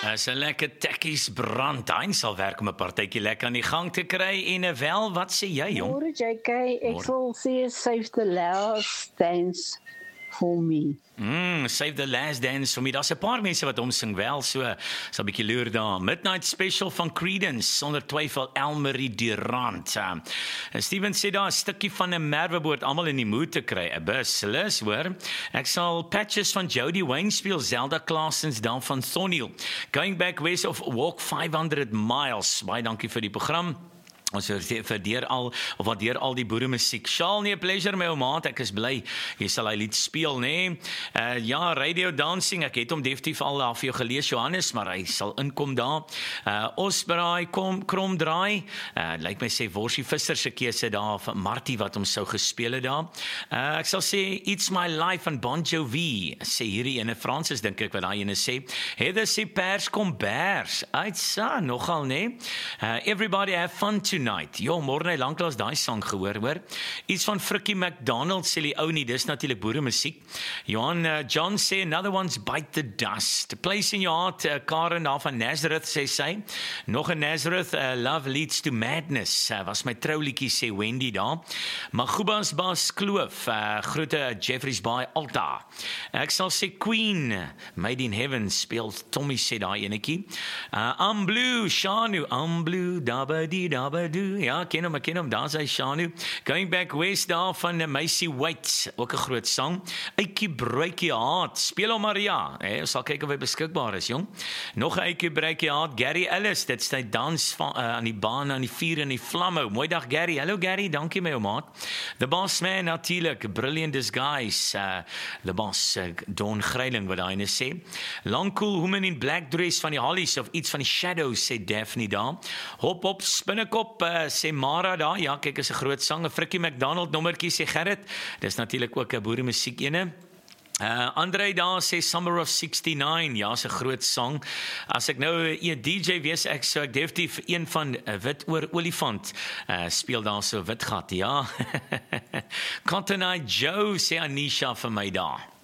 As 'n lekker tekkies brand, hy sal werk om 'n partytjie lekker aan die gang te kry en wel, wat sê jy jong? Môre JK, ek sal sê save the last dance for me. Save the last dance for me. Daar's 'n paar mense wat hom sing wel, so 'n bietjie loer daar. Midnight Special van Creedence, sonder twyfel Elmarie Durant. Steven sê daar 'n stukkie van 'n merweboot almal in die mood te kry. 'n Beslis, hoor. Ek sal Patches van Jody Wayne speel, Zelda Claessens dan van Thornhill. Going Back West of Walk 500 Miles. Baie dankie vir die program. Ons waardeer al die boeremusiek. Shaal, nee, pleasure my ou maat, ek is bly jy sal hy lied speel, nee. Ja, Radio Dancing, ek het hom definitief al daar vir jou gelees, Johannes, maar hy sal inkom daar. Osbraai, kromdraai, lyk my sê Worsie Visser se keuse daar van Martie wat hom sou gespeel het daar. Ek sal sê It's My Life van Bon Jovi, sê hierdie ene Fransis dink ek wat daai ene sê. Heather sê pers kom bers. Uitsa, nogal, nee. Everybody have fun tonight. Jo, môre lanklaas daai sang gehoor, hoor. Iets van Frikkie McDonald sê die ou nie, dis natuurlik boeremusiek. John sê another one's Bite the Dust. Place in your heart, Karen daar van Nazareth sê sy. Nog 'n Nazareth, Love Leads to Madness. Was my troulietjie sê Wendy daar. Magubas Bas Kloof, groete Jeffreys Bay Alta. Ek sal sê Queen, Made in Heaven speel Tommy sê daai enetjie. I'm Blue, Shanu, I'm Blue, dabba-dee-dabba. Ja, ken hom, daar is hy Shanu. Going Back West daar van Macy White, ook 'n groot sang. Eitjie Bruitjie Haat, speel hom Maria. Ons sal kyk of hy beskikbaar is, jong. Nog 'n Eitjie Bruitjie Haat, Gary Ellis, dit is hy dans van, aan die baan, aan die vuur en die vlamme. Mooi dag Gary, hallo Gary, dankie my ou maat. The Boss Man natuurlik, Brilliant Disguise, The Boss, Don Greiling wat daai sê. Long Cool Woman in Black Dress van die Hollies, of iets van die Shadows, sê Daphne daar. Hop op, Spinnekop, sê Mara daar, ja kyk is 'n groot sang, 'n Frikkie McDonald nommertjie sê Gerrit, dis natuurlik ook 'n boeremusiek ene. Andre daar sê Summer of 69, ja, is 'n groot sang. As ek nou 'n DJ wees, ek sou ek definitief een van Wit oor Olifant speel daar so wit gat, ja. Cotton Eye Joe sê Anisha vir my daar.